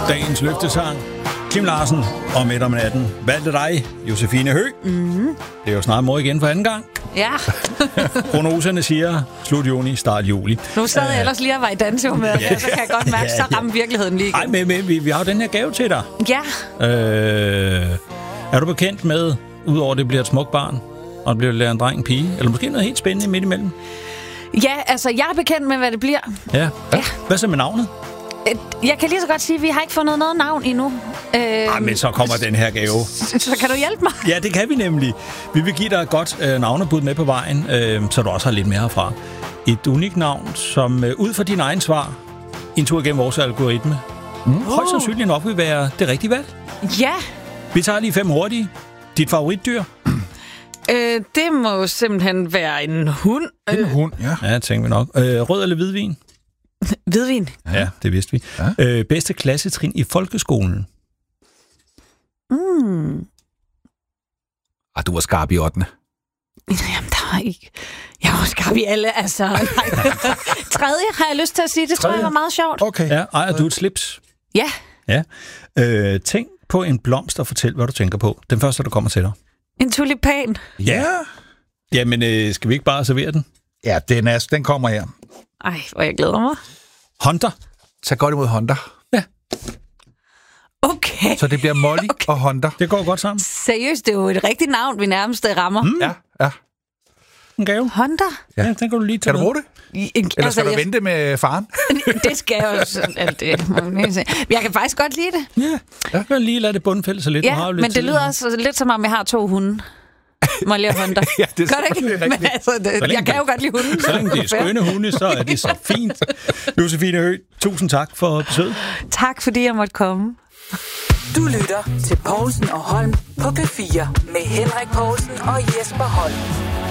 Dagens løftesang. Kim Larsen og Midt om natten valgte dig, Josefine Høgh. Mm-hmm. Det er jo snart mor igen for anden gang. Ja. Prognoserne siger slut juni, start juli. Nu sad jeg ellers lige og var i dansehumør, så kan jeg godt mærke, så rammer virkeligheden lige igen. Nej, men vi har jo den her gave til dig. Ja. Er du bekendt med, udover at det bliver et smukt barn, og det bliver lærer en dreng, en pige, eller måske noget helt spændende midt imellem? Ja, altså jeg er bekendt med, hvad det bliver. Ja. Hvad så med navnet? Jeg kan lige så godt sige, at vi har ikke fundet noget navn endnu. Men så kommer den her gave. Så kan du hjælpe mig? Ja, det kan vi nemlig. Vi vil give dig et godt navnebud med på vejen, så du også har lidt mere herfra. Et unikt navn, som ud fra din egen svar, en tur igennem vores algoritme, højst sandsynligt nok vil være det rigtige valg. Ja. Vi tager lige 5 hurtige. Dit favoritdyr? Det må simpelthen være en hund. En hund, ja. Ja, tænker vi nok. Rød eller hvidvin? Hvidvin. Ja, det vidste vi. Ja. Bedste klassetrin i folkeskolen? Du var skarp i 8. Jamen, der var ikke... Jeg var skarp i alle, altså. Nej. Tredje har jeg lyst til at sige. Det tror jeg var meget sjovt. Okay. Ja, ejer du et slips? Ja. Ja. Tænk på en blomst og fortæl, hvad du tænker på. Den første, der kommer til dig. En tulipan. Ja. Jamen, skal vi ikke bare servere den? Ja, den kommer her. Ej, hvor jeg glæder mig. Hunter. Tag godt imod Honda. Ja. Okay. Så det bliver Molly og Honda. Det går godt sammen. Seriøst, det er jo et rigtigt navn, vi nærmest rammer. Ja. En gave. Honda? Ja, den kan du lige tage. Kan du bruge det? Eller skal du vente med faren? Det skal jeg jo sådan, alt det. Jeg kan faktisk godt lide det. Ja, jeg kan lige lade det bundfælde så lidt. Ja, men det lyder også lidt som om, jeg har 2 hunde. Molly og Honda. Ja, det gør det ikke? Men altså, jeg kan jo godt lide hunden. Så længe det er skønne hunde, så er det så fint. Josefine Høgh, tusind tak for besøget. Tak, fordi jeg måtte komme. Du lytter til Povlsen og Holm på P4 med Henrik Povlsen og Jesper Holm.